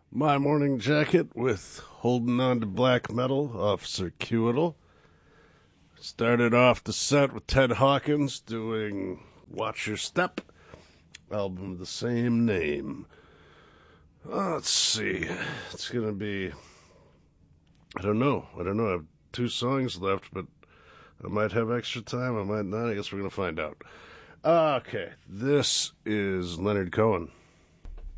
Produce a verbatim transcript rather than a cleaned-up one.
My Morning Jacket with Holding On to Black Metal off Circuital. Started off the set with Ted Hawkins doing Watch Your Step, album of the same name. Uh, let's see. It's going to be... I don't know. I don't know. I have two songs left, but I might have extra time. I might not. I guess we're going to find out. Okay. This is Leonard Cohen.